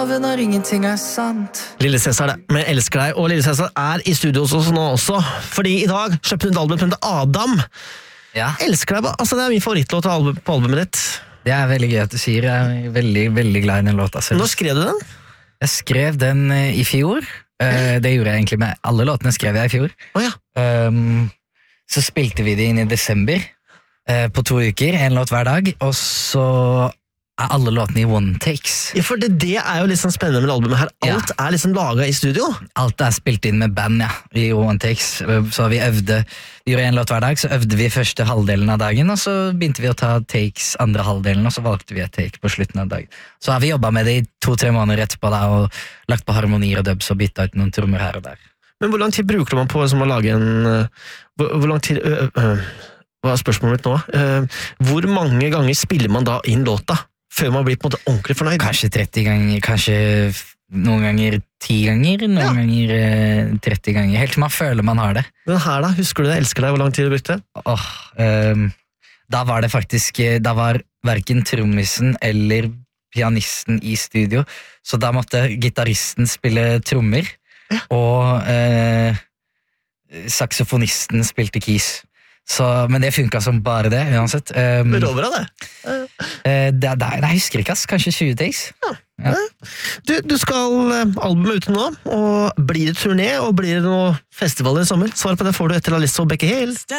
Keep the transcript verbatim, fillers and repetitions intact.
Når ingenting er sant. Lille Cæsar, det, men jeg elsker deg. Og Lille Cæsar er i studio hos oss nå også. Fordi i dag slipper hun et album til Adam. Ja. Elsker deg, altså det er min favorittlåt på album, på albumet ditt. Det er veldig gøy at du sier. Jeg er veldig, veldig glad i den låta selv. Når skrev du den? Jeg skrev den i fjor. Det gjorde jeg egentlig med alle låtene skrev jeg i fjor. Oh, ja. um, Så spilte vi det inn i desember på to uker, en låt hver dag. Og så er alle låtene i one takes. Ja, for det, det er jo litt sånn spennende med albumet her. Alt ja. Er liksom laget i studio. Alt er spilt inn med band, ja, i one takes. Så vi øvde, vi gjorde en låt hver dag, så øvde vi første halvdelen av dagen, og så begynte vi å ta takes andre halvdelen, og så valgte vi et take på slutten av dagen. Så har vi jobbet med det i to-tre måneder etterpå da, og lagt på harmonier og dubs og byttet ut noen trommer her og der. Men hvor lang tid bruker man på liksom, å lage en... Hvor, hvor lang tid... Øh, øh, hva er spørsmålet mitt nå? Uh, hvor mange ganger spiller man da inn låta? Før man blir på en måte ordentlig fornøyd. Kanskje tretti ganger, kanskje noen ganger ti ganger, noen ja. ganger eh, tretti ganger. Helt til man føler man har det. Men her da, husker du det? Elsker deg? Hvor lang tid du brukte? Åh, um, da var det faktisk, da var hverken trommisen eller pianisten i studio, så da måtte gitaristen spille trommer, ja. og eh, saksofonisten spilte keys. Så, men det funket som bare det, uansett. Um, Men over av det? Uh, det, det? Nei, jeg husker ikke, ass. Kanskje tjue takes. Ja. Ja. Du, du skal uh, albumet ute nå, og blir det turné, og blir det noen festivaler i sommer? Svar på det får du etter Alice og Becky Hill.